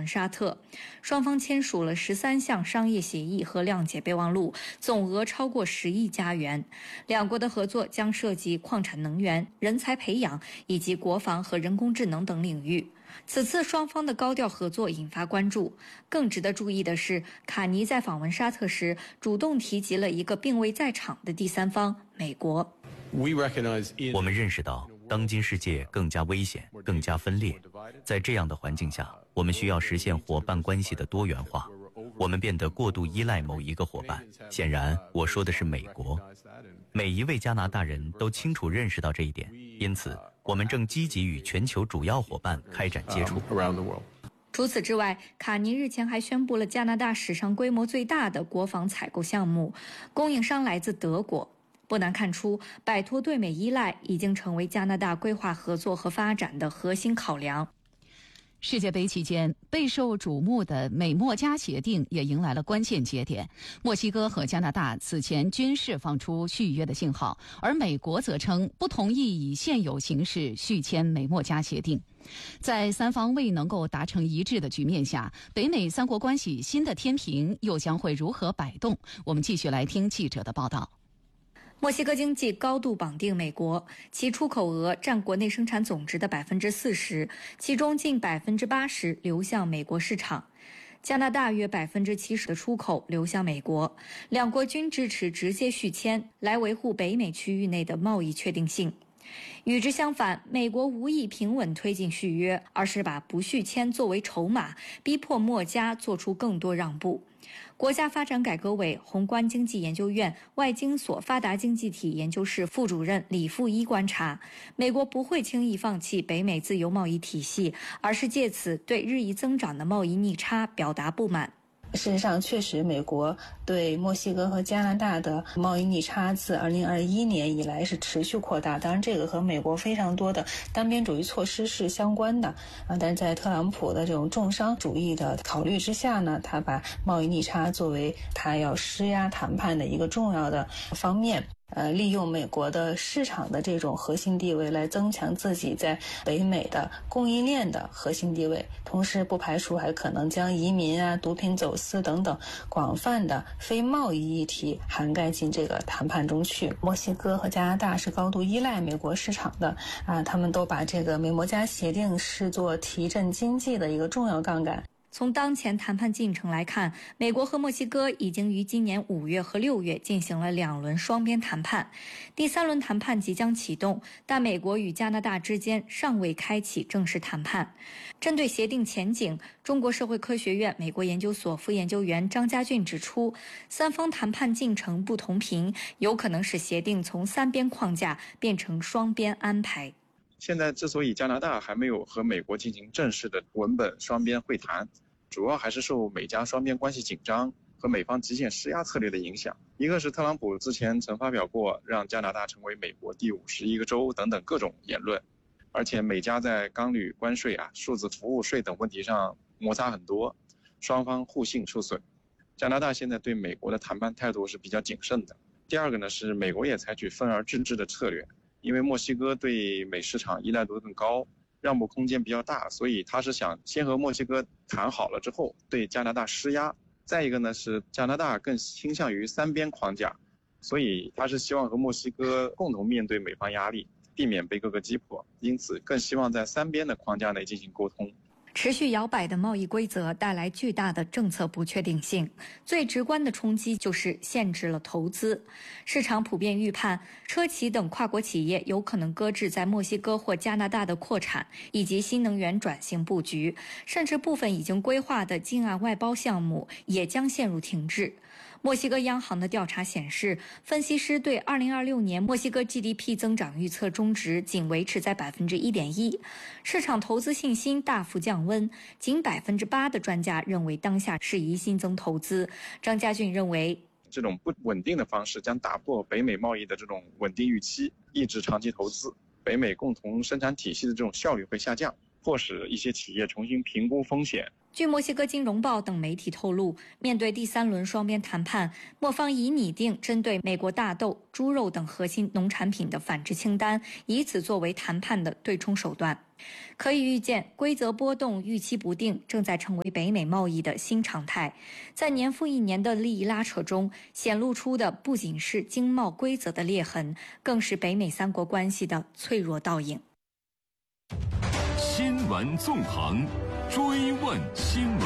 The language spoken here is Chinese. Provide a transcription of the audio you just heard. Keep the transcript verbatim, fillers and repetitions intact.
问沙特，双方签署了十三项商业协议和谅解备忘录，总额超过十亿加元。两国的合作将涉及矿产能源、人才培养以及国防和人工智能等领域。此次双方的高调合作引发关注。更值得注意的是，卡尼在访问沙特时主动提及了一个并未在场的第三方——美国。 我们认识到当今世界更加危险，更加分裂。在这样的环境下，我们需要实现伙伴关系的多元化。我们变得过度依赖某一个伙伴，显然我说的是美国。每一位加拿大人都清楚认识到这一点，因此我们正积极与全球主要伙伴开展接触。 除此之外，卡尼日前还宣布了加拿大史上规模最大的国防采购项目，供应商来自德国。不难看出，摆脱对美依赖已经成为加拿大规划合作和发展的核心考量。 世界杯期间，备受瞩目的美墨加协定也迎来了关键节点。墨西哥和加拿大此前均释放出续约的信号，而美国则称不同意以现有形式续签美墨加协定。在三方未能够达成一致的局面下，北美三国关系新的天平又将会如何摆动？我们继续来听记者的报道。 墨西哥经济高度绑定美国，其出口额占国内生产总值的百分之四十，其中近百分之八十流向美国市场。加拿大约百分之七十的出口流向美国，两国均支持直接续签，来维护北美区域内的贸易确定性。与之相反，美国无意平稳推进续约，而是把不续签作为筹码，逼迫墨加做出更多让步。国家发展改革委宏观经济研究院外经所发达经济体研究室副主任李富一观察，美国不会轻易放弃北美自由贸易体系，而是借此对日益增长的贸易逆差表达不满。 事实上，确实，美国对墨西哥和加拿大的贸易逆差自二零二一年以来是持续扩大。当然，这个和美国非常多的单边主义措施是相关的啊。但是在特朗普的这种重商主义的考虑之下呢，他把贸易逆差作为他要施压谈判的一个重要的方面。呃，利用美国的市场的这种核心地位来增强自己在北美的供应链的核心地位，同时不排除还可能将移民啊、毒品走私等等广泛的非贸易议题涵盖进这个谈判中去。墨西哥和加拿大是高度依赖美国市场的啊，他们都把这个美墨加协定视作提振经济的一个重要杠杆。 从当前谈判进程来看，美国和墨西哥已经于今年五月和六月进行了两轮双边谈判，第三轮谈判即将启动，但美国与加拿大之间尚未开启正式谈判。针对协定前景，中国社会科学院美国研究所副研究员张家俊指出，三方谈判进程不同频，有可能使协定从三边框架变成双边安排。 现在之所以加拿大还没有和美国进行正式的文本双边会谈，主要还是受美加双边关系紧张和美方极限施压策略的影响。一个是特朗普之前曾发表过让加拿大成为美国第五十一个州等等各种言论，而且美加在钢铝关税啊、数字服务税等问题上摩擦很多，双方互信受损。加拿大现在对美国的谈判态度是比较谨慎的。第二个呢，是美国也采取分而治之的策略，因为墨西哥对美市场依赖度更高，让步空间比较大，所以他是想先和墨西哥谈好了之后对加拿大施压。再一个呢，是加拿大更倾向于三边框架，所以他是希望和墨西哥共同面对美方压力，避免被各个击破，因此更希望在三边的框架内进行沟通。 持续摇摆的贸易规则带来巨大的政策不确定性，最直观的冲击就是限制了投资。市场普遍预判，车企等跨国企业有可能搁置在墨西哥或加拿大的扩产以及新能源转型布局，甚至部分已经规划的近岸外包项目也将陷入停滞。墨西哥央行的调查显示，分析师对二零二六年墨西哥 G D P 增长预测中值仅维持在 百分之一点一， 市场投资信心大幅降温，仅 百分之八 的专家认为当下适宜新增投资。张家俊认为， 这种不稳定的方式将打破北美贸易的这种稳定预期，抑制长期投资，北美共同生产体系的这种效率会下降，迫使一些企业重新评估风险， 据墨西哥金融报等媒体透露，面对第三轮双边谈判，墨方已拟定针对美国大豆、猪肉等核心农产品的反制清单，以此作为谈判的对冲手段。可以预见，规则波动、预期不定正在成为北美贸易的新常态。在年复一年的利益拉扯中，显露出的不仅是经贸规则的裂痕，更是北美三国关系的脆弱倒影。 新闻纵横，追问新闻。